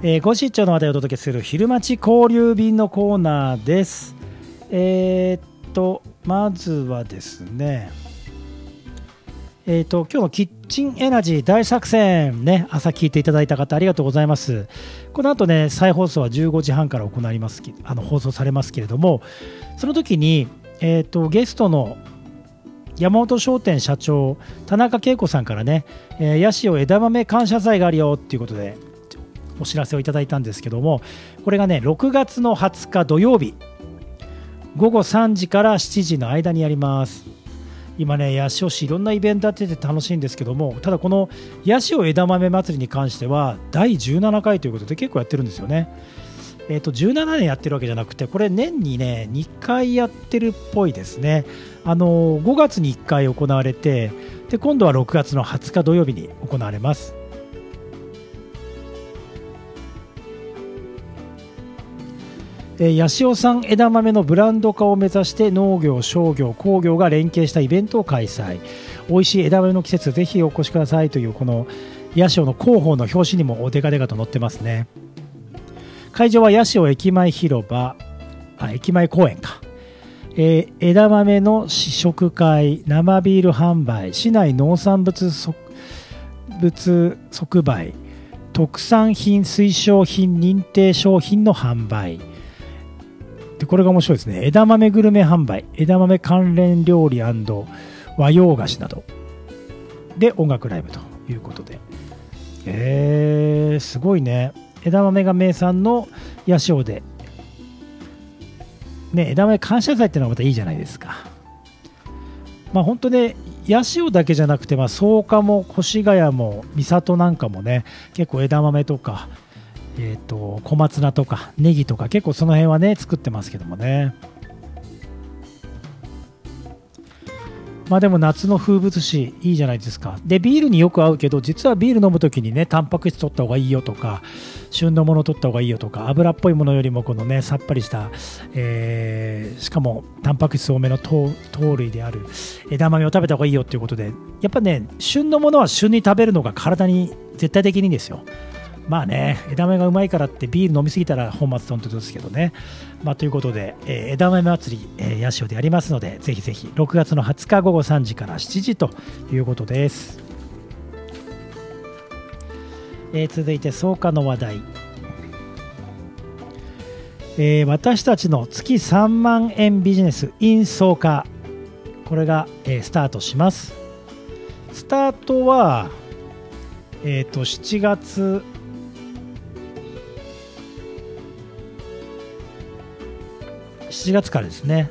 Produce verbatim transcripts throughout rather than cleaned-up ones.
えー、ご出張の話題をお届けする昼町交流便のコーナーです。えー、っとまずはですね、えー、っと今日のキッチンエナジー大作戦ね、朝聞いていただいた方ありがとうございます。この後ね、再放送はじゅうごじはんから行いますあの放送されますけれども、その時に、えー、っとゲストの山本商店社長田中恵子さんからね、えー、ヤシオ枝豆感謝祭があるよっていうことでお知らせをいただいたんですけども、これがねろくがつのはつか土曜日ごごさんじからしちじの間にやります。今ね、八潮市いろんなイベントやってて楽しいんですけども、ただこの八潮枝豆祭りに関してはだいじゅうななかいということで結構やってるんですよね。えーとじゅうななねんやってるわけじゃなくて、これ年にねにかいやってるっぽいですね。あのごがつにいっかい行われて、で今度はろくがつのはつか土曜日に行われます。八潮産枝豆のブランド化を目指して農業、商業、工業が連携したイベントを開催。美味しい枝豆の季節、ぜひお越しくださいという、この八潮の広報の表紙にもデカデカと載ってますね。会場は八潮駅前広場、あ駅前公園か、えー、枝豆の試食会、生ビール販売、市内農産物物即売、特産品推奨品認定商品の販売で、これが面白いですね。枝豆グルメ販売、枝豆関連料理&和洋菓子などで音楽ライブということで、えー、すごいね。枝豆が名産の八潮で、ね、枝豆感謝祭っていうのはまたいいじゃないですか。まあ本当ね、八潮だけじゃなくて、まあ草加も越谷も三郷なんかもね、結構枝豆とか、えーと小松菜とかネギとか結構その辺はね作ってますけどもね。まあでも夏の風物詩いいじゃないですか。でビールによく合うけど、実はビール飲むときにねタンパク質取った方がいいよとか、旬のもの取った方がいいよとか、油っぽいものよりもこのねさっぱりした、えー、しかもタンパク質多めの糖類である枝豆を食べた方がいいよっていうことで、やっぱね旬のものは旬に食べるのが体に絶対的にいいんですよ。まあね、枝豆がうまいからってビール飲みすぎたら本末転倒ですけどね。まあということで、えー、枝豆祭り、えー、八潮でやりますので、ぜひぜひろくがつのはつかごごさんじからしちじということです。えー、続いて草加の話題、えー、私たちの月さんまんえんビジネス in 草加、これが、えー、スタートします。スタートは、えー、としちがつしちがつからですね。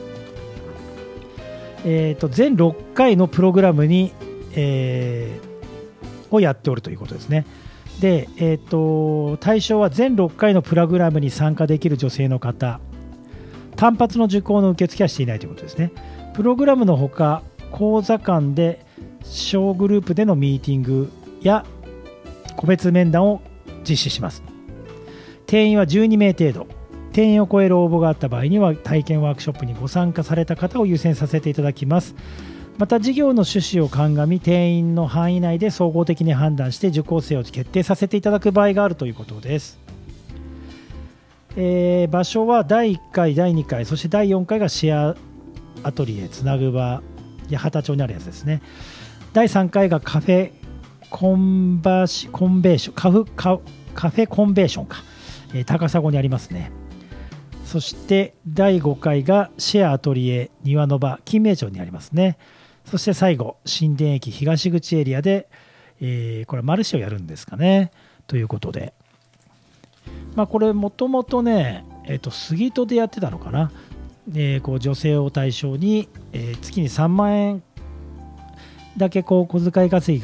えー、と全ろっかいのプログラムに、えー、をやっておるということですね。で、えー、と対象は全ろっかいのプログラムに参加できる女性の方、単発の受講の受付はしていないということですね。プログラムのほか、講座間で小グループでのミーティングや個別面談を実施します。定員はじゅうにめい程度。定員を超える応募があった場合には体験ワークショップにご参加された方を優先させていただきます。また事業の趣旨を鑑み、定員の範囲内で総合的に判断して受講生を決定させていただく場合があるということです。えー、場所はだいいっかい、だいにかい、そしてだいよんかいがシェアアトリエつなぐ場、八幡町にあるやつですね。だいさんかいがカフェコンバシコンベーションカフカカフェコンベーションか、えー、高砂にありますね。そしてだいごかいがシェアアトリエ庭の場、金明町にありますね。そして最後、新田駅東口エリアで、えー、これマルシェをやるんですかねということで、まあこれもともとね、えー、と杉戸でやってたのかな。えー、こう女性を対象に、えー、月にさんまんえんだけこう小遣い稼ぎ